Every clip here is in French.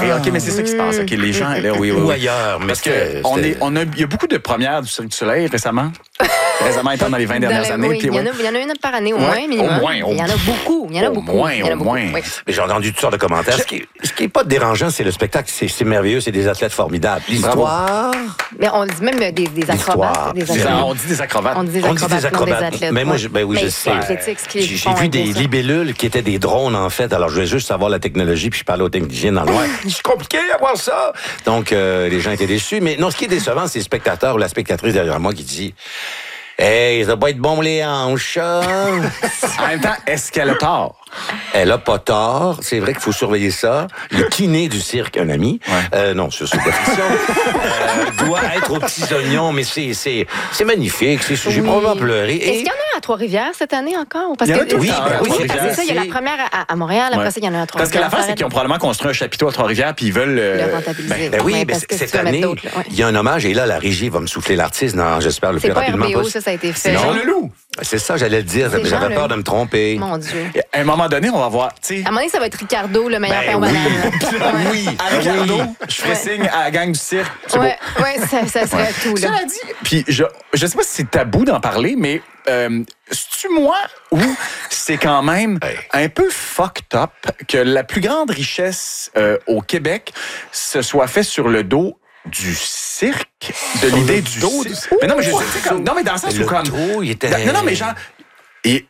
OK, mais c'est ça qui se passe. OK, les gens, là, oui. Ou ailleurs. Parce que il y a beaucoup de premières du Cirque du Soleil récemment. Récemment, étant dans les 20 dernières années. Oui, il y en a une par année, au moins, minimum. Il y en a beaucoup. Au moins. Oui. Mais j'ai entendu toutes sortes de commentaires. Ce qui est pas dérangeant, c'est le spectacle. C'est merveilleux, c'est des athlètes formidables. L'histoire... Mais on dit même des acrobates. On dit des acrobates. On dit des acrobates, non des athlètes. Mais moi, je sais. J'ai vu des libellules qui étaient des drones, en fait. Alors, je voulais juste savoir la technologie, puis je parlais aux techniciens dans le noir. C'est compliqué à voir ça. Donc, les gens étaient déçus. Mais non, ce qui est décevant, c'est le spectateur ou la spectatrice derrière moi qui dit... Hey, ça doit pas être bon les hanches. En même temps, est-ce qu'elle a tort? Elle a pas tort. C'est vrai qu'il faut surveiller ça. Le kiné du cirque, un ami, non, c'est de fiction, doit être aux petits oignons, mais c'est magnifique. J'ai probablement pleuré. Est-ce qu'il y en a à Trois-Rivières cette année encore? Parce il y en a que, tout le temps. C'est ça, il y a la première à Montréal, après ça, il y en a à Trois-Rivières. Parce que l'affaire, c'est qu'ils ont probablement construit un chapiteau à Trois-Rivières, puis ils veulent le rentabiliser. Oui, mais cette année, il y a un hommage, et là, la régie va me souffler l'artiste, j'espère le plus rapidement possible. C'est pas RBO, ça a été fait. C'est Jean Leloup. C'est ça, j'allais le dire. J'avais peur de me tromper. Mon Dieu. À un moment donné, on va voir. À un moment donné, ça va être Ricardo, le meilleur pain au banane. Oui. À Ricardo, je ferai signe à la gang du cirque. Oui, ça serait tout. Là. Cela dit, puis je sais pas si c'est tabou d'en parler, mais c'est-tu moi ou c'est quand même un peu fucked up que la plus grande richesse au Québec se soit fait sur le dos du cirque, de l'idée du dos. Mais non, mais je sais comme. Non, mais dans le sens où comme. Il était... Non, mais genre. Et.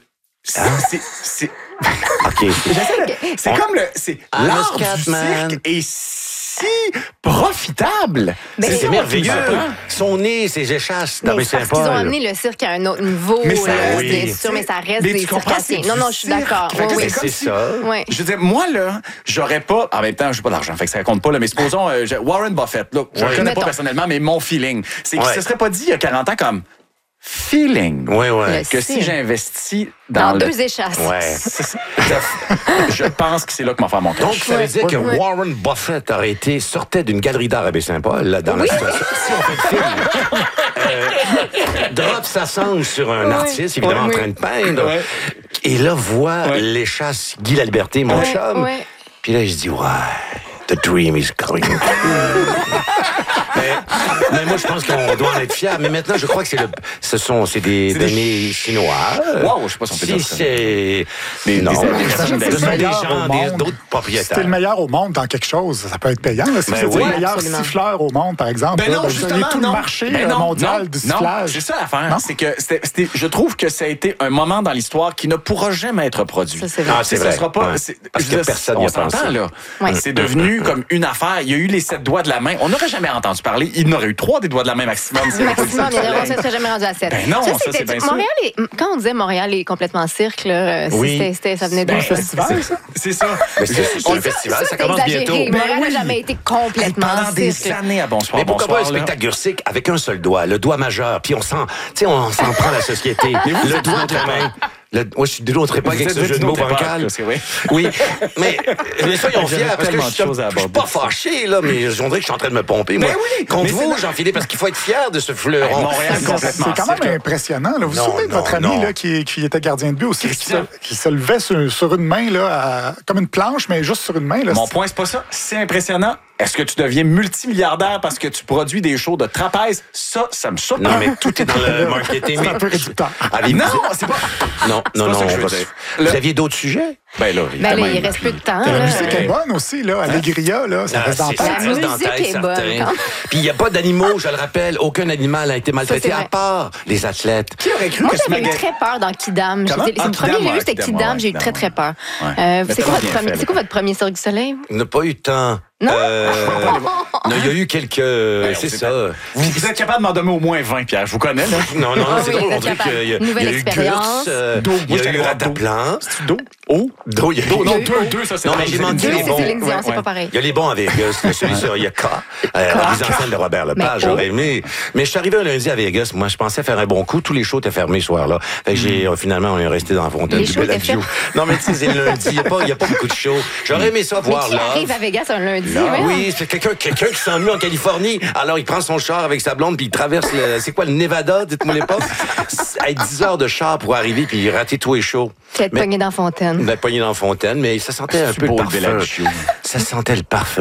C'est. OK. C'est comme le. C'est l'art du cirque est si profitable. C'est merveilleux. Son nez, ses échasses dans Saint-Paul. Parce qu'ils ont amené le cirque à un autre niveau. Mais ça, bien sûr, mais ça reste des circassiens. Non, je suis d'accord. Oui, c'est ça. Oui. Je veux dire, moi, là, j'aurais pas... En même temps, je n'ai pas d'argent, fait que ça ne compte pas, là, mais supposons Warren Buffett, là, je le connais pas personnellement, mais mon feeling, c'est qu'il ne se serait pas dit il y a 40 ans comme... Feeling. Oui. Que si j'investis dans deux échasses. Je pense que c'est là que m'en faire mon cash. Donc, ça veut dire que Warren Buffett sortait d'une galerie d'art à Baie-Saint-Paul, là, dans la situation. Si on fait le film, drop sa sangle sur un artiste, évidemment, en train de peindre, et là, voit l'échasse Guy Laliberté, mon chum. Puis là, je dis, the dream is coming true. Mais moi, je pense qu'on doit en être fiers. Mais maintenant, je crois que c'est des données chinois. Wow, je sais pas si on peut dire ça. C'est des gens, d'autres propriétaires. Si t'es le meilleur au monde dans quelque chose, ça peut être payant. Là. Si vous êtes le meilleur siffleur au monde, par exemple, vous avez tout le marché mondial du sifflage. C'est ça l'affaire. C'est que je trouve que ça a été un moment dans l'histoire qui ne pourra jamais être produit. Ça, c'est vrai. C'est vrai. Ça sera pas, parce que personne n'y a pensé. C'est devenu comme une affaire. Il y a eu les 7 doigts de la main. On n'aurait jamais entendu parler. Il n'aurait eu 3 des doigts de la main maximum. Maximum, on ne serait jamais rendu à 7. Ben non, ça c'est bien sûr. Quand on disait Montréal est complètement cirque, là, ça venait d'où? C'est ça. C'est un festival, ça commence bientôt. Montréal n'a jamais été complètement pendant des années à Bonsoir. Mais pourquoi pas un spectacle d'Ursik avec un seul doigt, le doigt majeur, puis on s'en prend la société. Le doigt de la main. Moi, je ne dénoncerai pas avec ce jeu de mots bancal. Oui, mais soyons fiers, parce que je suis pas fâché, là, mais on dirait que je suis en train de me pomper. Moi, contre vous, Jean-Philippe, parce qu'il faut être fier de ce fleuron. C'est quand même impressionnant. Là. Vous vous souvenez de votre ami là, qui était gardien de but aussi, qui se levait sur une main, là, comme une planche, mais juste sur une main. Là. Mon point, c'est pas ça. C'est impressionnant. Est-ce que tu deviens multimilliardaire parce que tu produis des shows de trapèze? Ça me surprend. Non, mais tout est dans le marketing. C'est un peu réducteur. Non, c'est pas... Non. Vous aviez d'autres sujets? Ben là, il reste peu de temps. La musique est bonne aussi, là. Allegria, là, ça reste dans la tête. La musique est bonne. Puis il n'y a pas d'animaux, je le rappelle. Aucun animal n'a été maltraité, à part les athlètes. Qui aurait cru Moi, que j'avais eu très peur dans Kidam. Le premier que j'ai vu, c'était Kidam. J'ai eu très, très peur. C'est quoi votre premier Cirque du Soleil? On n'a pas eu tant. Non? Il y a eu quelques... C'est ça. Vous êtes capable de m'en donner au moins 20, Pierre. Je vous connais, là. Non, c'est drôle. On dirait qu'il y a eu Gurs, il y a eu Rataplan. C'est Do? Do, il y a Do. Non, deux, ça, c'est... Non, mais j'ai manqué les bons. C'est Céline Dion, c'est pas pareil. Il y a les bons à Vegas. Celui-là, il y a K. La mise en scène de Robert Lepage. J'aurais aimé. Mais je suis arrivé un lundi à Vegas. Moi, je pensais faire un bon coup. Tous les shows étaient fermés ce soir-là. Fait que finalement, on est resté dans la fontaine du Bellagio. Non, mais tu sais, c'est le lundi. Il n'y a pas beaucoup de shows. J'aurais aimé ça voir là. Qui arrive à Vegas un lundi? Oui, c'est quelqu'un qui s'ennuie en Californie. Alors, il prend son char avec sa blonde, puis il traverse le Nevada, dites-moi l'époque. 10 heures de char pour arriver, puis rater tous les shows. Être pogné dans la fontaine. Pogné dans la fontaine, mais ça sentait un peu le parfum. Ça sentait le parfum.